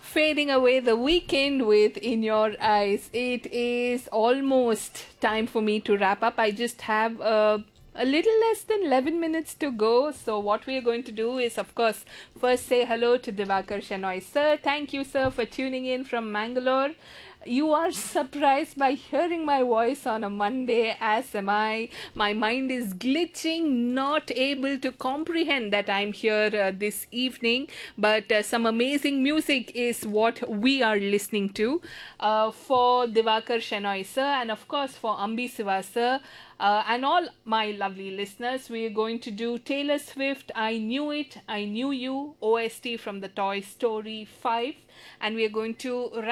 fading away the weekend with In Your Eyes. It is almost time for me to wrap up. I just have a little less than 11 minutes to go. So, what we are going to do is, of course, first say hello to Divakar Shenoy. Sir, thank you, sir, for tuning in from Mangalore. You are surprised by hearing my voice on a Monday, as am I. My mind is glitching, not able to comprehend that I'm here this evening. But some amazing music is what we are listening to for Divakar Shenoy sir, and of course for Ambi Siva sir. And all my lovely listeners, we are going to do Taylor Swift, I Knew It, I Knew You, OST from the Toy Story 5. And we are going to